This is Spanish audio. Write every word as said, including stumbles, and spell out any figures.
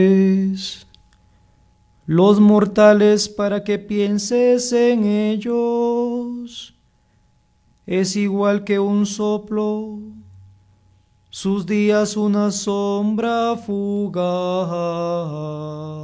los mortales para que pienses en ellos. Es igual que un soplo, sus días una sombra fugaz.